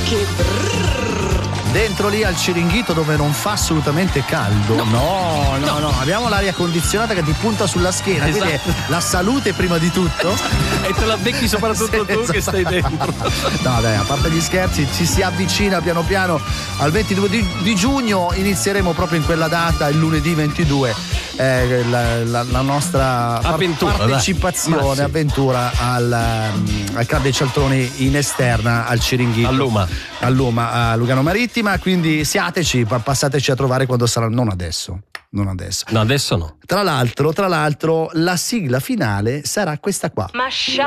Dentro lì al Ciringhito dove non fa assolutamente caldo. No, abbiamo l'aria condizionata che ti punta sulla schiena, esatto. Quindi la salute prima di tutto. E te la becchi soprattutto tu che stai dentro. No dai, a parte gli scherzi, ci si avvicina piano piano al 22 di giugno, inizieremo proprio in quella data, il lunedì 22, la nostra avventura, partecipazione, avventura al Club dei Cialtroni in esterna al Ciringhito. A Luma, a Lugano Marittima, quindi siateci, passateci a trovare quando sarà, non adesso. No, adesso no. Tra l'altro, la sigla finale sarà questa qua.